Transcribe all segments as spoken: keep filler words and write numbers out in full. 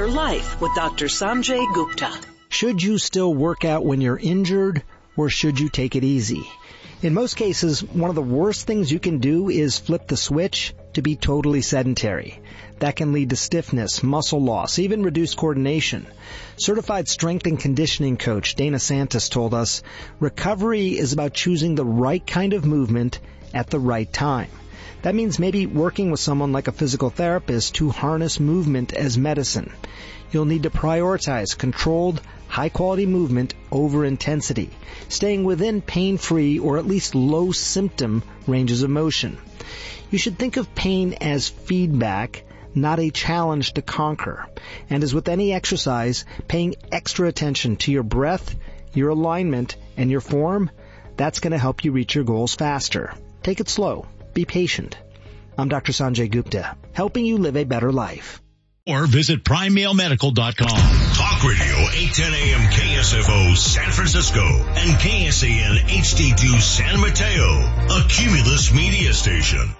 Life with Doctor Sanjay Gupta. Should you still work out when you're injured, or should you take it easy? In most cases, one of the worst things you can do is flip the switch to be totally sedentary. That can lead to stiffness, muscle loss, even reduced coordination. Certified strength and conditioning coach Dana Santos told us, recovery is about choosing the right kind of movement at the right time. That means maybe working with someone like a physical therapist to harness movement as medicine. You'll need to prioritize controlled, high-quality movement over intensity, staying within pain-free or at least low-symptom ranges of motion. You should think of pain as feedback, not a challenge to conquer. And as with any exercise, paying extra attention to your breath, your alignment, and your form, that's going to help you reach your goals faster. Take it slow. Be patient. I'm Doctor Sanjay Gupta, helping you live a better life. Or visit prime male medical dot com. Talk Radio, eight ten a.m. K S F O San Francisco and K S A N H D two San Mateo, a Cumulus media station.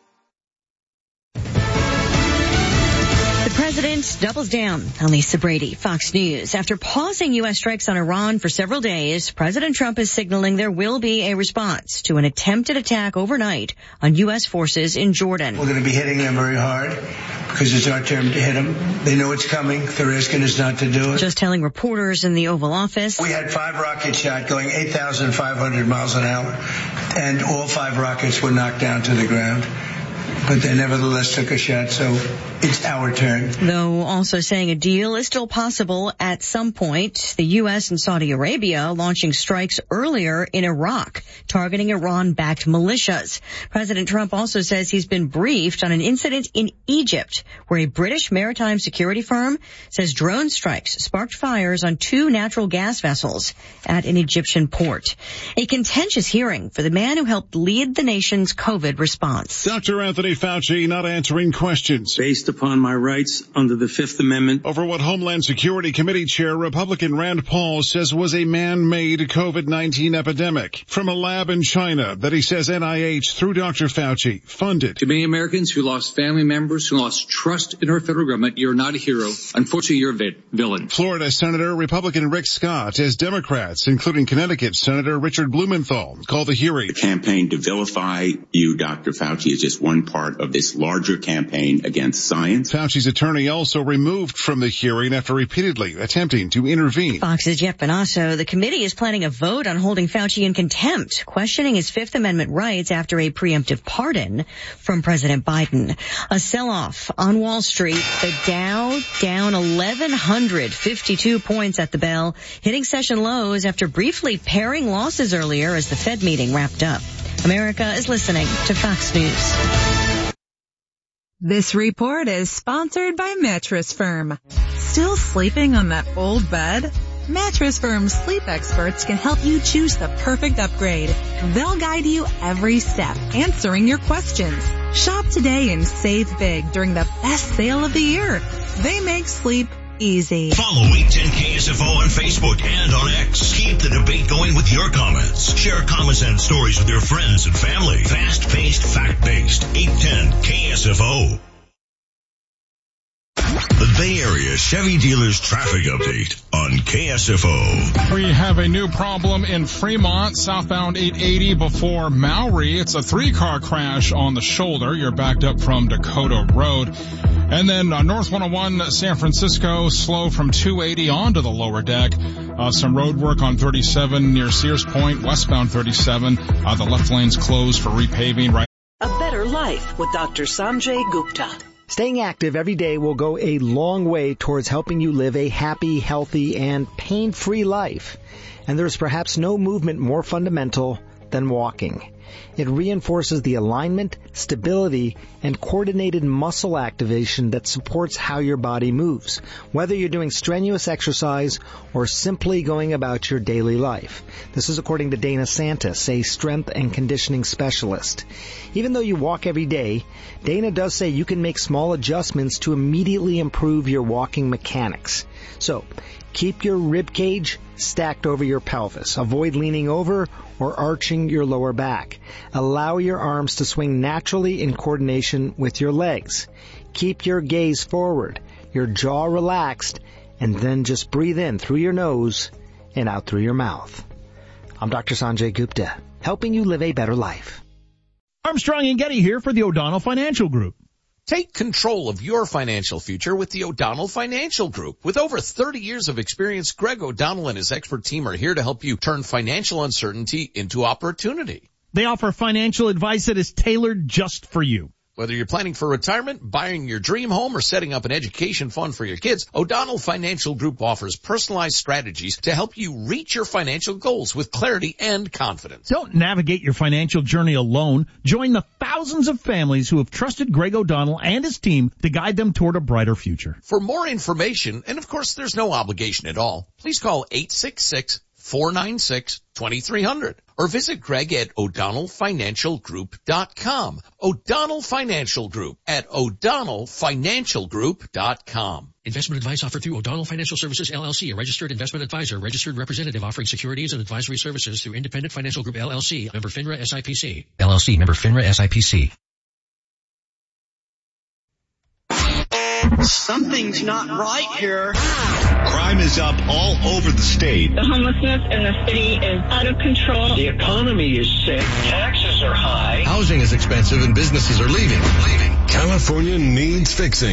The president doubles down on Lisa Brady, Fox News. After pausing U S strikes on Iran for several days, President Trump is signaling there will be a response to an attempted attack overnight on U S forces in Jordan. We're going to be hitting them very hard because it's our turn to hit them. They know it's coming. They're asking us not to do it. Just telling reporters in the Oval Office. We had five rockets shot going eight thousand five hundred miles an hour, and all five rockets were knocked down to the ground. But they nevertheless took a shot, so it's our turn. Though also saying a deal is still possible at some point. The U S and Saudi Arabia launching strikes earlier in Iraq, targeting Iran-backed militias. President Trump also says he's been briefed on an incident in Egypt, where a British maritime security firm says drone strikes sparked fires on two natural gas vessels at an Egyptian port. A contentious hearing for the man who helped lead the nation's COVID response. Doctor Anthony Fauci not answering questions. Based upon my rights under the Fifth Amendment. Over what Homeland Security Committee Chair Republican Rand Paul says was a man-made COVID nineteen epidemic from a lab in China that he says N I H, through Doctor Fauci, funded. To many Americans who lost family members, who lost trust in our federal government, you're not a hero. Unfortunately, you're a villain. Florida Senator Republican Rick Scott, as Democrats, including Connecticut Senator Richard Blumenthal, call the hearing. The campaign to vilify you, Doctor Fauci, is just one part of this larger campaign against science. Fauci's attorney also removed from the hearing after repeatedly attempting to intervene. Fox's Jeff Benasso, the committee is planning a vote on holding Fauci in contempt, questioning his Fifth Amendment rights after a preemptive pardon from President Biden. A sell-off on Wall Street, the Dow down eleven fifty-two points at the bell, hitting session lows after briefly paring losses earlier as the Fed meeting wrapped up. America is listening to Fox News. This report is sponsored by Mattress Firm. Still sleeping on that old bed? Mattress Firm's sleep experts can help you choose the perfect upgrade. They'll guide you every step, answering your questions. Shop today and save big during the best sale of the year. They make sleep easy. Follow eight ten K S F O on Facebook and on X. Keep the debate going with your comments. Share comments and stories with your friends and family. Fast-paced, fact-based. eight ten K S F O. The Bay Area Chevy Dealers Traffic Update on K S F O. We have a new problem in Fremont, southbound eight eighty before Maury. It's a three-car crash on the shoulder. You're backed up from Dakota Road. And then uh, North one oh one, San Francisco, slow from two eighty onto the lower deck. Uh, some road work on thirty-seven near Sears Point, westbound thirty-seven. Uh, the left lane's closed for repaving. Right. A better life with Doctor Sanjay Gupta. Staying active every day will go a long way towards helping you live a happy, healthy, and pain-free life. And there is perhaps no movement more fundamental than walking. It reinforces the alignment, stability, and coordinated muscle activation that supports how your body moves, whether you're doing strenuous exercise or simply going about your daily life. This is according to Dana Santos, a strength and conditioning specialist. Even though you walk every day, Dana does say you can make small adjustments to immediately improve your walking mechanics. So, keep your rib cage stacked over your pelvis. Avoid leaning over or arching your lower back. Allow your arms to swing naturally in coordination with your legs. Keep your gaze forward. your jaw relaxed, and then just breathe in through your nose and out through your mouth. I'm Doctor Sanjay Gupta, helping you live a better life. Armstrong and Getty here for the O'Donnell Financial Group. Take control of your financial future with the O'Donnell Financial Group. With over thirty years of experience, Greg O'Donnell and his expert team are here to help you turn financial uncertainty into opportunity. They offer financial advice that is tailored just for you. Whether you're planning for retirement, buying your dream home, or setting up an education fund for your kids, O'Donnell Financial Group offers personalized strategies to help you reach your financial goals with clarity and confidence. Don't navigate your financial journey alone. Join the thousands of families who have trusted Greg O'Donnell and his team to guide them toward a brighter future. For more information, and of course there's no obligation at all, please call eight six six, four nine six, two three zero zero or visit Greg at O'Donnell Financial Group dot com. O'Donnell Financial Group at O'Donnell Financial Group dot com. Investment advice offered through O'Donnell Financial Services, L L C, a registered investment advisor, registered representative offering securities and advisory services through Independent Financial Group, L L C, member FINRA S I P C. L L C, member FINRA S I P C. Something's not right here. Crime is up all over the state. The homelessness in the city is out of control. The economy is sick. Taxes are high. Housing is expensive and businesses are leaving. Leaving. California needs fixing.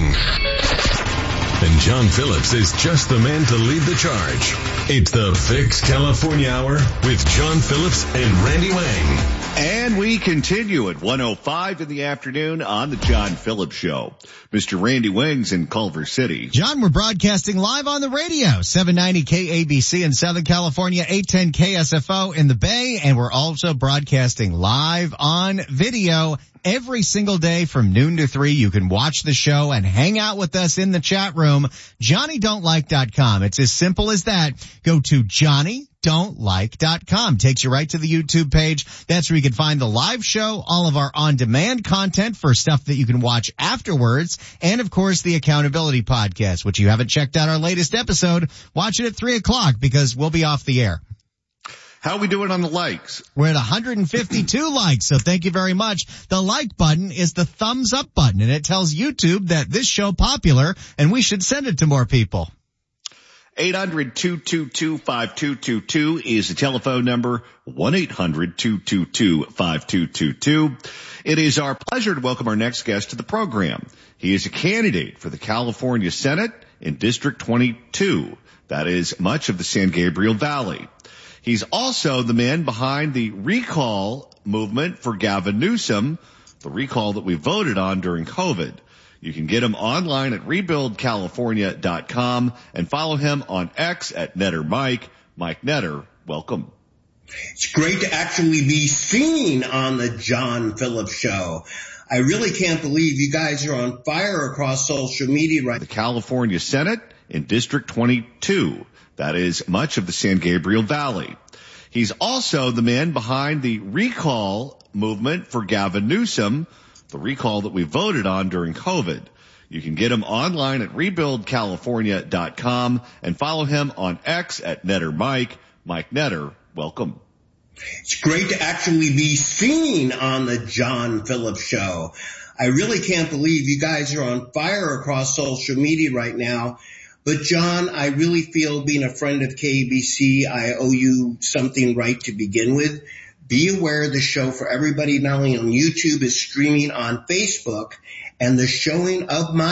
And John Phillips is just the man to lead the charge. It's the Fix California Hour with John Phillips and Randy Wang. And we continue at one oh five in the afternoon on the John Phillips Show. Mister Randy Wang's in Culver City. John, we're broadcasting live on the radio, seven ninety K A B C in Southern California, eight ten K S F O in the Bay, and we're also broadcasting live on video every single day from noon to three. You can watch the show and hang out with us in the chat room. Johnny Don't Like dot com. It's as simple as that. Go to Johnny Don't Like dot com. Takes you right to the YouTube page. That's where you can find the live show, all of our on-demand content for stuff that you can watch afterwards, and of course the Accountability Podcast, which you haven't checked out our latest episode. Watch it at three o'clock because we'll be off the air. How are we doing on the likes? We're at one hundred fifty-two likes, so thank you very much. The like button is the thumbs up button, and it tells YouTube that this show popular and we should send it to more people. eight hundred, two two two, five two two two is the telephone number, one eight hundred, two two two, five two two two. It is our pleasure to welcome our next guest to the program. He is a candidate for the California Senate in District twenty-two. That is much of the San Gabriel Valley. He's also the man behind the recall movement for Gavin Newsom, the recall that we voted on during COVID. You can get him online at rebuild california dot com and follow him on X at Netter Mike. Mike Netter, welcome. It's great to actually be seen on the John Phillips Show. I really can't believe you guys are on fire across social media right now. The California Senate in District twenty-two. That is much of the San Gabriel Valley. He's also the man behind the recall movement for Gavin Newsom, the recall that we voted on during COVID. You can get him online at rebuild california dot com and follow him on X at Netter Mike. Mike Netter, welcome. It's great to actually be seen on the John Phillips Show. I really can't believe you guys are on fire across social media right now. But John, I really feel being a friend of K A B C, I owe you something right to begin with. Be aware the show for everybody, not only on YouTube, is streaming on Facebook, and the showing of my